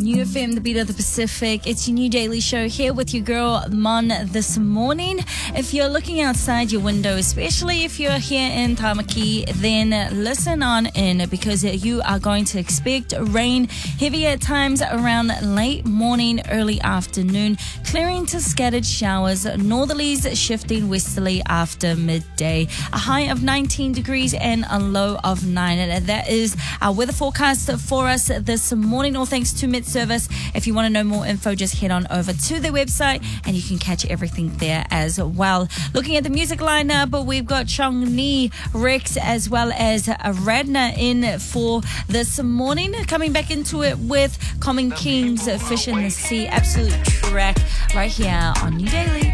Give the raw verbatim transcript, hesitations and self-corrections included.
New F M, the beat of the Pacific. It's your new daily show here with your girl, Mon, this morning. If you're looking outside your window, especially if you're here in Tamaki, then listen on in because you are going to expect rain, heavy at times around late morning, early afternoon, clearing to scattered showers, northerlies shifting westerly after midday. A high of nineteen degrees and a low of nine. And that is our weather forecast for us this morning. All thanks to Met Service. If you want to know more info, just head on over to their website and you can catch everything there as well. Looking at the music lineup, we've got Chong Ni, Rex, as well as Radna in for this morning. Coming back into it with Common Kings, Fish in the Sea. Absolute track right here on New Daily.